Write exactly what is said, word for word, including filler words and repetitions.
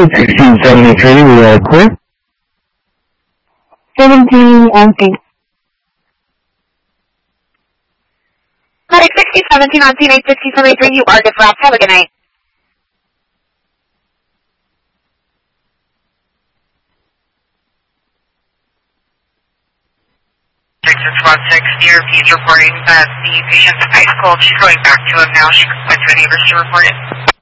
sixteen seventy-three, we are clear. seventeen, okay. Medic sixty seventeen on scene eight sixty seventy-three, you are dispatched. Have a good night. six six one six, D R P is reporting that the patient's ice cold. She's going back to him now. She went to her neighbors to report it.